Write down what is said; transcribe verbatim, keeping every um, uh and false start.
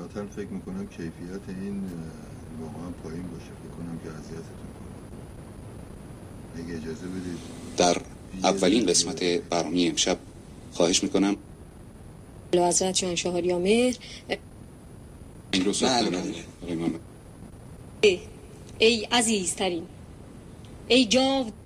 ذاتاً فکر میکنم کیفیت این واقعا پایین باشه، فکر کنم که اذیتتون کنم. اگه اجازه بدید در اولین قسمت برنامه امشب خواهش میکنم حضرت شاهنشاه مهر این رو صحبت کنم. ای عزیزترین، ای جاودانه